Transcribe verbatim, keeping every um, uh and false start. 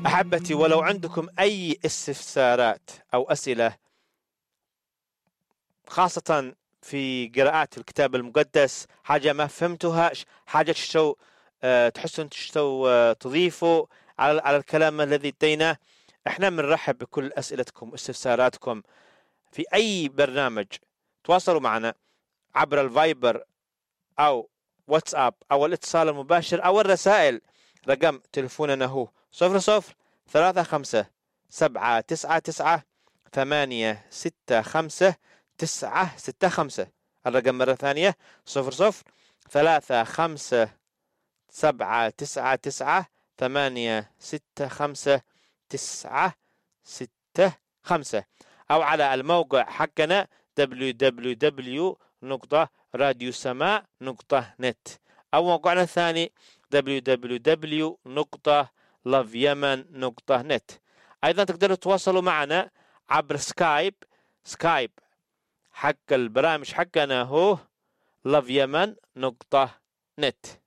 أحبتي، ولو عندكم أي استفسارات أو أسئلة خاصة في قراءات الكتاب المقدس، حاجة ما فهمتوها، حاجة تشتو أه تحسون تشتو أه تضيفوا على على الكلام الذي اديناه، احنا بنرحب بكل أسئلتكم واستفساراتكم في أي برنامج. تواصلوا معنا عبر الفايبر أو واتساب أو الاتصال المباشر أو الرسائل. رقم تلفوننا هو صفر صفر ثلاثة خمسة سبعة تسعة تسعة ثمانية ستة خمسة تسعة ستة خمسة. الرقم مرة ثانية صفر صفر ثلاثة خمسة سبعة تسعة تسعة ثمانية ستة خمسة تسعة ستة خمسة، أو على الموقع حقنا دبليو دبليو دبليو نقطة راديو سماء نقطة نت، أو موقعنا الثاني دبليو دبليو دبليو نقطة لاف يمن نقطة نت. أيضا تقدروا تتواصلوا معنا عبر سكايب. سكايب حق البرامج حقنا هو لاف يمن نقطة نت.